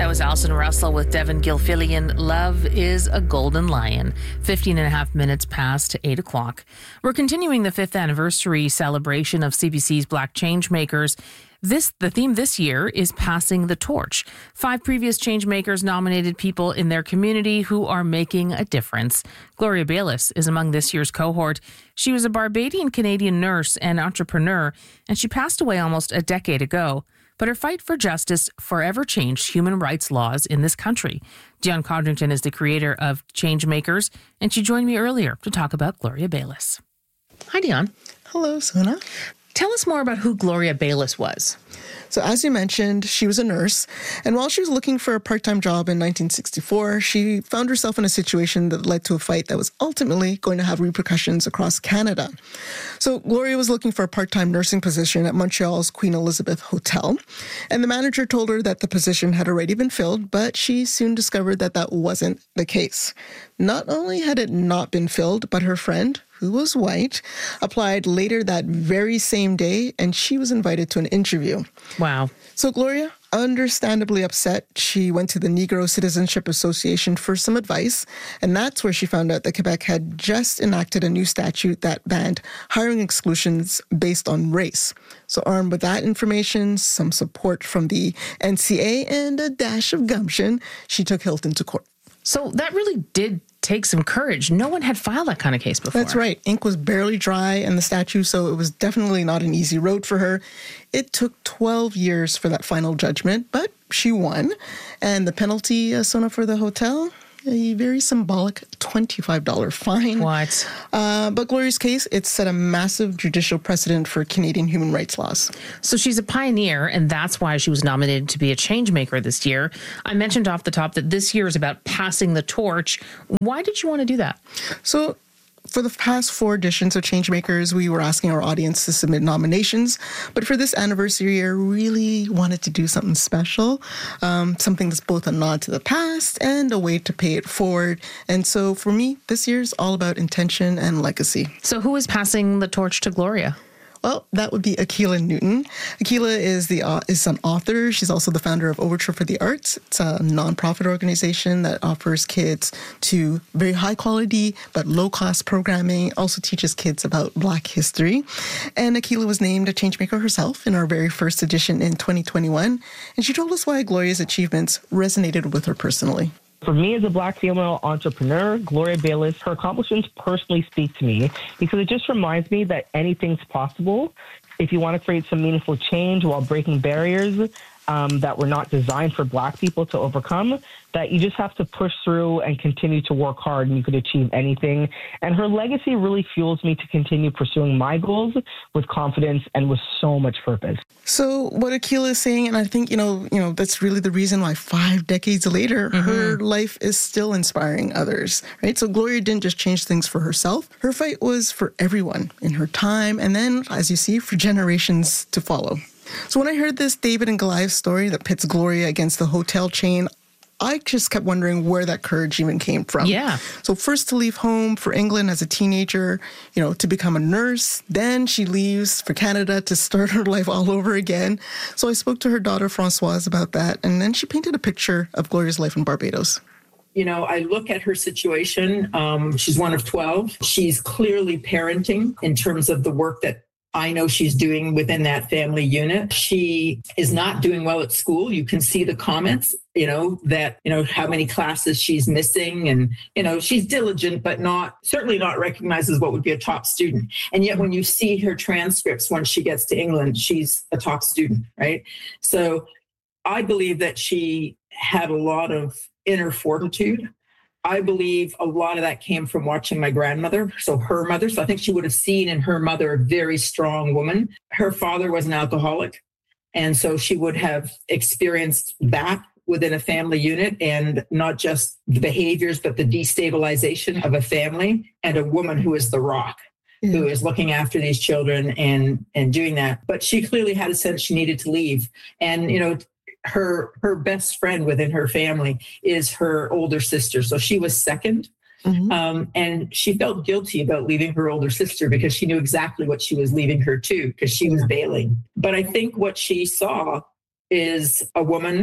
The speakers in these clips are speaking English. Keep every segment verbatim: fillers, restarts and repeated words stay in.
That was Alison Russell with Devin Gilfillian. Love is a Golden Lion. fifteen and a half minutes past eight o'clock. We're continuing the fifth anniversary celebration of C B C's Black Changemakers. This, the theme this year is Passing the Torch. Five previous Changemakers nominated people in their community who are making a difference. Gloria Bayliss is among this year's cohort. She was a Barbadian-Canadian nurse and entrepreneur, and she passed away almost a decade ago. But her fight for justice forever changed human rights laws in this country. Dion Codrington is the creator of Changemakers, and she joined me earlier to talk about Gloria Bayliss. Hi, Dion. Hello, Sona. Tell us more about who Gloria Bayliss was. So as you mentioned, she was a nurse, and while she was looking for a part-time job in nineteen sixty-four, she found herself in a situation that led to a fight that was ultimately going to have repercussions across Canada. So Gloria was looking for a part-time nursing position at Montreal's Queen Elizabeth Hotel, and the manager told her that the position had already been filled, but she soon discovered that that wasn't the case. Not only had it not been filled, but her friend, who was white, applied later that very same day, and she was invited to an interview. Wow. So Gloria, understandably upset, she went to the Negro Citizenship Association for some advice, and that's where she found out that Quebec had just enacted a new statute that banned hiring exclusions based on race. So armed with that information, some support from the N C A, and a dash of gumption, she took Hilton to court. So that really did take some courage. No one had filed that kind of case before. That's right. Ink was barely dry in the statute, so it was definitely not an easy road for her. It took twelve years for that final judgment, but she won. And the penalty, uh, Sona, for the hotel, a very symbolic twenty-five dollars fine. What? Uh, but Gloria's case, it set a massive judicial precedent for Canadian human rights laws. So she's a pioneer, and that's why she was nominated to be a changemaker this year. I mentioned off the top that this year is about passing the torch. Why did you want to do that? So for the past four editions of Changemakers, we were asking our audience to submit nominations. But for this anniversary year, really wanted to do something special, um, something that's both a nod to the past and a way to pay it forward. And so for me, this year's all about intention and legacy. So who is passing the torch to Gloria? Well, that would be Akilah Newton. Akilah is the uh, is an author. She's also the founder of Overture for the Arts. It's a nonprofit organization that offers kids to very high quality but low cost programming. Also teaches kids about Black history. And Akilah was named a changemaker herself in our very first edition in twenty twenty-one. And she told us why Gloria's achievements resonated with her personally. For me as a Black female entrepreneur, Gloria Bayliss, her accomplishments personally speak to me because it just reminds me that anything's possible if you want to create some meaningful change while breaking barriers um, that were not designed for Black people to overcome, that you just have to push through and continue to work hard and you could achieve anything. And her legacy really fuels me to continue pursuing my goals with confidence and with so much purpose. So what Akilah is saying, and I think, you know, you know, that's really the reason why five decades later, mm-hmm. her life is still inspiring others, right? So Gloria didn't just change things for herself. Her fight was for everyone in her time. And then, as you see, for generations to follow. So when I heard this David and Goliath story that pits Gloria against the hotel chain, I just kept wondering where that courage even came from. Yeah. So first to leave home for England as a teenager, you know, to become a nurse. Then she leaves for Canada to start her life all over again. So I spoke to her daughter, Françoise, about that. And then she painted a picture of Gloria's life in Barbados. You know, I look at her situation. Um, she's one of twelve. She's clearly parenting in terms of the work that I know she's doing within that family unit. She is not doing well at school. You can see the comments, you know, that, you know, how many classes she's missing. And, you know, she's diligent, but not, certainly not recognized as what would be a top student. And yet when you see her transcripts, once she gets to England, she's a top student, right? So I believe that she had a lot of inner fortitude. I believe a lot of that came from watching my grandmother, so her mother. So I think she would have seen in her mother a very strong woman. Her father was an alcoholic, and so she would have experienced that within a family unit, and not just the behaviors, but the destabilization of a family and a woman who is the rock, mm-hmm. who is looking after these children and, and doing that. But she clearly had a sense she needed to leave. And, you know, her her best friend within her family is her older sister. So she was second. Mm-hmm. Um, and she felt guilty about leaving her older sister because she knew exactly what she was leaving her to, because she was bailing. But I think what she saw is a woman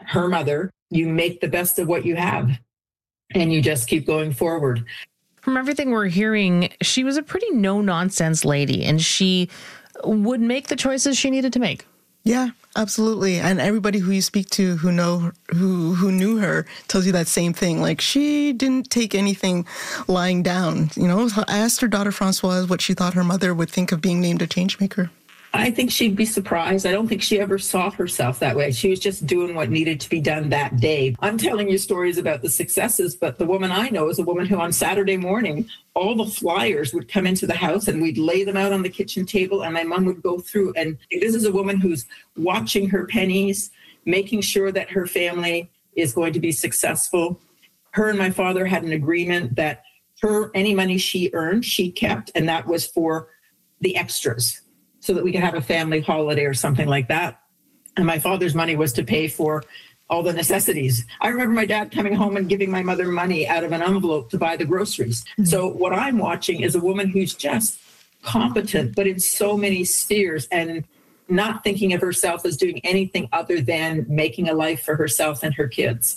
her mother, you make the best of what you have and you just keep going forward. From everything we're hearing, she was a pretty no-nonsense lady, and she would make the choices she needed to make. Yeah, absolutely. And everybody who you speak to who know who who knew her tells you that same thing. Like, she didn't take anything lying down. You know, I asked her daughter Françoise what she thought her mother would think of being named a changemaker. I think she'd be surprised. I don't think she ever saw herself that way. She was just doing what needed to be done that day. I'm telling you stories about the successes, but the woman I know is a woman who on Saturday morning, all the flyers would come into the house and we'd lay them out on the kitchen table and my mom would go through. And this is a woman who's watching her pennies, making sure that her family is going to be successful. Her and my father had an agreement that her, any money she earned, she kept, and that was for the extras, so that we could have a family holiday or something like that. And my father's money was to pay for all the necessities. I remember my dad coming home and giving my mother money out of an envelope to buy the groceries. Mm-hmm. So what I'm watching is a woman who's just competent, but in so many spheres and not thinking of herself as doing anything other than making a life for herself and her kids.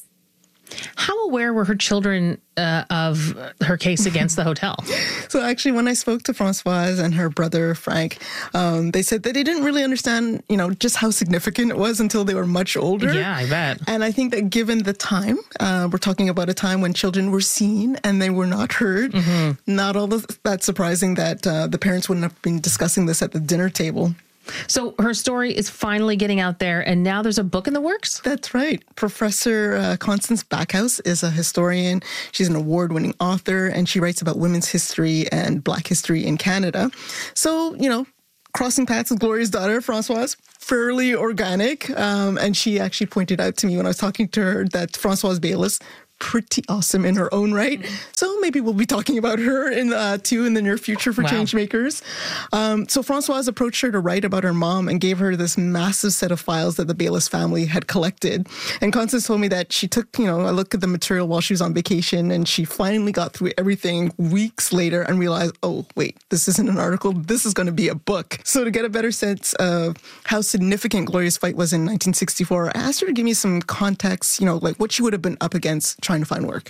How aware were her children uh, of her case against the hotel? So actually, when I spoke to Françoise and her brother, Frank, um, they said that they didn't really understand, you know, just how significant it was until they were much older. Yeah, I bet. And I think that given the time, uh, we're talking about a time when children were seen and they were not heard. Mm-hmm. Not all that surprising that uh, the parents wouldn't have been discussing this at the dinner table. So her story is finally getting out there, and now there's a book in the works? That's right. Professor uh, Constance Backhouse is a historian. She's an award-winning author, and she writes about women's history and Black history in Canada. So, you know, crossing paths with Gloria's daughter, Françoise, fairly organic. Um, and she actually pointed out to me when I was talking to her that Françoise Baylis, pretty awesome in her own right. So maybe we'll be talking about her in uh, too in the near future for wow. Changemakers. Um, so Françoise approached her to write about her mom and gave her this massive set of files that the Baylis family had collected. And Constance told me that she took, you know, a look at the material while she was on vacation, and she finally got through everything weeks later and realized, oh, wait, this isn't an article. This is going to be a book. So to get a better sense of how significant Gloria's fight was in nineteen sixty-four, I asked her to give me some context, you know, like what she would have been up against trying to find work.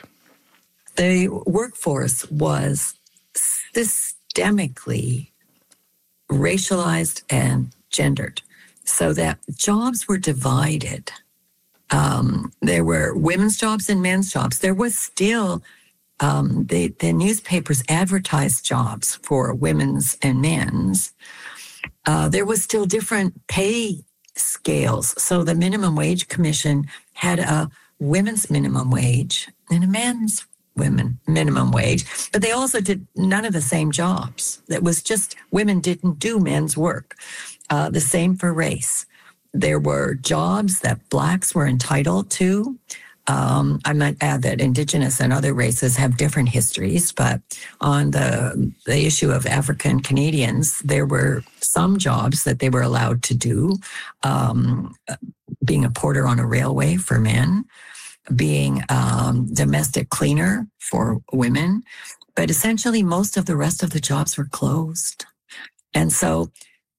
The workforce was systemically racialized and gendered, so that jobs were divided. Um, there were women's jobs and men's jobs. There was still, um, the, the newspapers advertised jobs for women's and men's. Uh, there was still different pay scales. So the Minimum Wage Commission had a women's minimum wage and a men's women minimum wage, but they also did none of the same jobs. It was just women didn't do men's work. Uh, the same for race. There were jobs that Blacks were entitled to. Um, I might add that Indigenous and other races have different histories, but on the the issue of African Canadians, there were some jobs that they were allowed to do, um, being a porter on a railway for men, being um, domestic cleaner for women, but essentially most of the rest of the jobs were closed. And so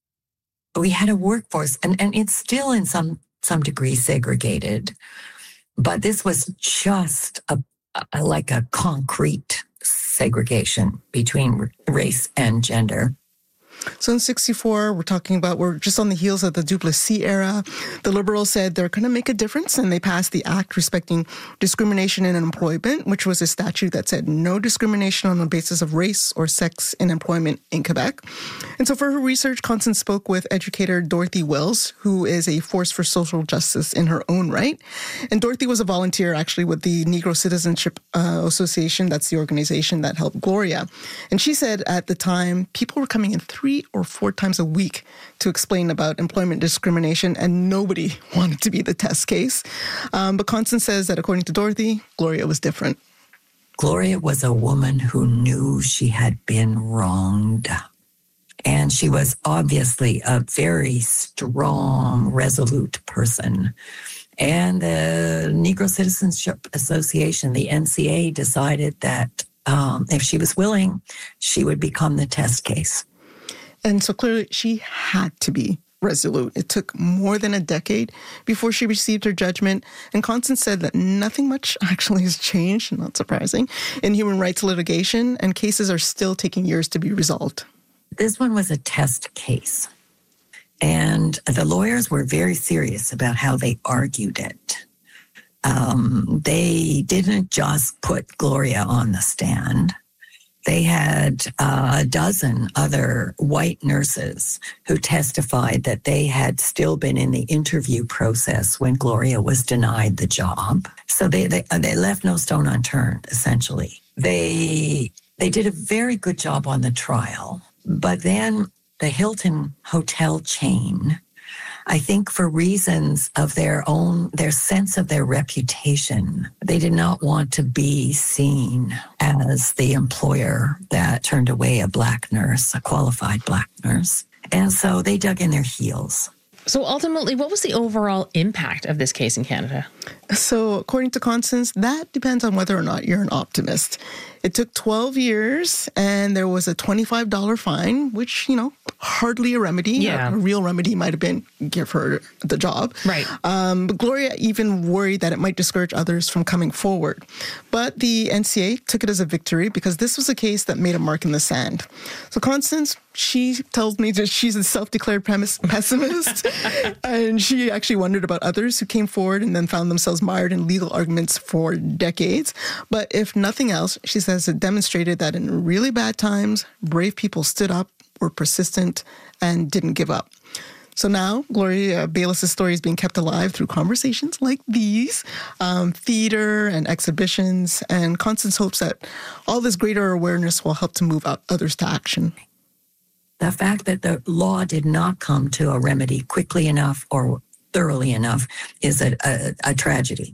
we had a workforce, and, and it's still in some some degree segregated, but this was just a, a like a concrete segregation between race and gender. So in sixty-four, we're talking about, we're just on the heels of the Duplessis era. The Liberals said they're going to make a difference, and they passed the Act respecting discrimination in employment, which was a statute that said no discrimination on the basis of race or sex in employment in Quebec. And so for her research, Constance spoke with educator Dorothy Wells, who is a force for social justice in her own right. And Dorothy was a volunteer actually with the Negro Citizenship uh, Association. That's the organization that helped Gloria. And she said at the time, people were coming in three or four times a week to explain about employment discrimination, and nobody wanted to be the test case. Um, but Constance says that according to Dorothy, Gloria was different. Gloria was a woman who knew she had been wronged. And she was obviously a very strong, resolute person. And the Negro Citizenship Association, the N C A, decided that um, if she was willing, she would become the test case. And so clearly she had to be resolute. It took more than a decade before she received her judgment, and Constance said that nothing much actually has changed, not surprising, in human rights litigation, and cases are still taking years to be resolved. This one was a test case, and the lawyers were very serious about how they argued it. Um, they didn't just put Gloria on the stand. They had uh, a dozen other white nurses who testified that they had still been in the interview process when Gloria was denied the job. So they they, they left no stone unturned, essentially. They they did a very good job on the trial, but then the Hilton hotel chain, I think for reasons of their own, their sense of their reputation, they did not want to be seen as the employer that turned away a black nurse, a qualified black nurse. And so they dug in their heels. So ultimately, what was the overall impact of this case in Canada? So according to Constance, that depends on whether or not you're an optimist. It took twelve years and there was a twenty-five dollars fine, which, you know, hardly a remedy. Yeah. A, a real remedy might have been give her the job. Right. Um, but Gloria even worried that it might discourage others from coming forward. But the N C A took it as a victory because this was a case that made a mark in the sand. So Constance, she tells me that she's a self-declared premise pessimist. And she actually wondered about others who came forward and then found themselves mired in legal arguments for decades. But if nothing else, she says it demonstrated that in really bad times, brave people stood up, were persistent, and didn't give up. So now Gloria Bayless's story is being kept alive through conversations like these, um, theater and exhibitions. And Constance hopes that all this greater awareness will help to move out others to action. The fact that the law did not come to a remedy quickly enough or thoroughly enough is a, a, a tragedy.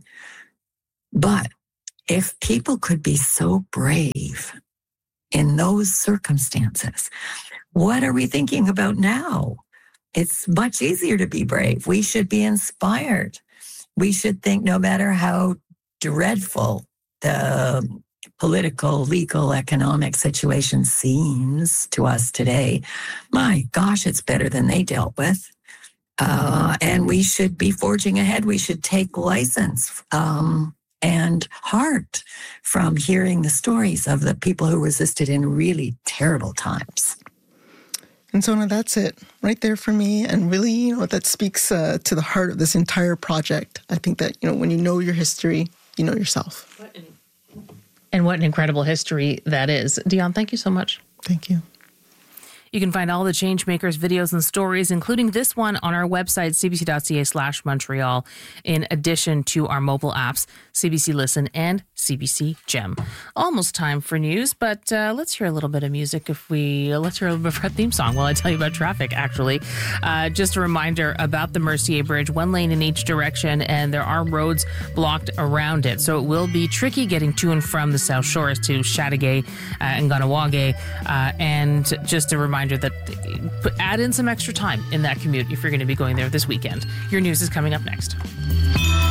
But if people could be so brave in those circumstances, what are we thinking about now? It's much easier to be brave. We should be inspired. We should think no matter how dreadful the political, legal, economic situation seems to us today, my gosh, it's better than they dealt with. Uh, and we should be forging ahead. We should take license um, and heart from hearing the stories of the people who resisted in really terrible times. And Sona, that's it right there for me. And really, you know, that speaks uh, to the heart of this entire project. I think that, you know, when you know your history, you know yourself. And what an incredible history that is. Dion, thank you so much. Thank you. You can find all the Changemakers videos and stories, including this one, on our website, cbc.ca slash Montreal, in addition to our mobile apps, C B C Listen and C B C Gem. Almost time for news, but uh, let's hear a little bit of music if we, let's hear a little bit of our theme song while I tell you about traffic, actually. Uh, just a reminder about the Mercier Bridge, one lane in each direction, and there are roads blocked around it. So it will be tricky getting to and from the South Shore to Chateauguay uh, and Ganawage. Uh, and just a reminder that add in some extra time in that commute if you're going to be going there this weekend. Your news is coming up next.